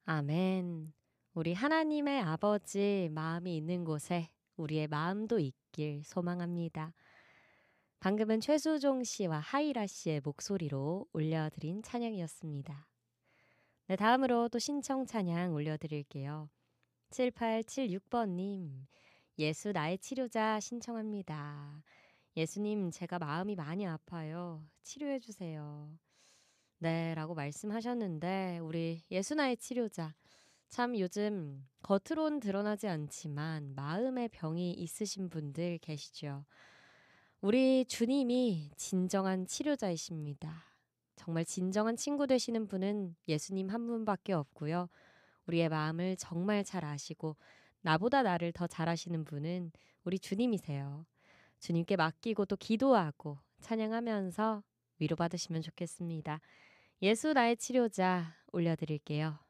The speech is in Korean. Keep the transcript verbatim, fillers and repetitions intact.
아멘. 우리 하나님의 아버지 마음이 있는 곳에 우리의 마음도 있길 소망합니다. 방금은 최수종 씨와 하이라 씨의 목소리로 올려드린 찬양이었습니다. 네, 다음으로 또 신청 찬양 올려드릴게요. 칠팔칠육 번님, 예수 나의 치료자 신청합니다. 예수님, 제가 마음이 많이 아파요. 치료해주세요. 네, 라고 말씀하셨는데, 우리 예수 나의 치료자. 참 요즘 겉으론 드러나지 않지만 마음의 병이 있으신 분들 계시죠. 우리 주님이 진정한 치료자이십니다. 정말 진정한 친구 되시는 분은 예수님 한 분밖에 없고요. 우리의 마음을 정말 잘 아시고 나보다 나를 더 잘 아시는 분은 우리 주님이세요. 주님께 맡기고 또 기도하고 찬양하면서 위로받으시면 좋겠습니다. 예수 나의 치료자 올려드릴게요.